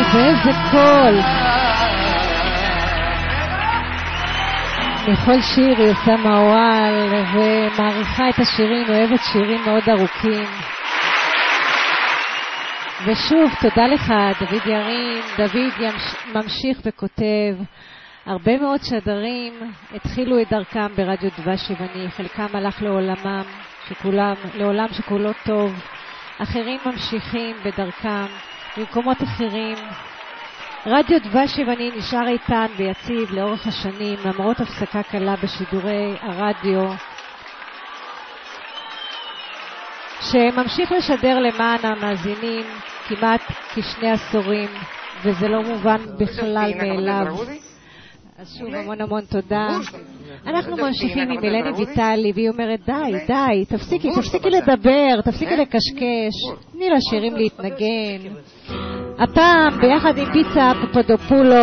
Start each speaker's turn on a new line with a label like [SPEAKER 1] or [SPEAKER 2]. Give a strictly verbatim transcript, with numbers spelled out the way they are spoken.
[SPEAKER 1] ואיזה קול. בכל שיר היא עושה מעואל ומעריכה את השירים, אוהבת שירים מאוד ארוכים. ושוב, תודה לך, דוד ירין. דוד ממשיך וכותב. הרבה מאוד שדרים התחילו את דרכם ברדיו דבש יווני, חלקם הלך לעולמם, שכולם, לעולם שכולו טוב. אחרים ממשיכים בדרכם במקומות אחרים. רדיו דבש יווני נשאר איתן ויציב לאורך השנים, למרות הפסקה קלה בשידורי הרדיו, שממשיך לשדר למען המאזינים כמעט כשני עשורים, וזה לא מובן בכלל מאליו. אז שוב המון המון תודה. אנחנו ממשיכים עם אלני ויטלי, והיא אומרת די, די, תפסיקי, תפסיקי לדבר, תפסיקי לקשקש, תני לשירים להתנגן. הפעם ביחד עם פיצה פפדופולו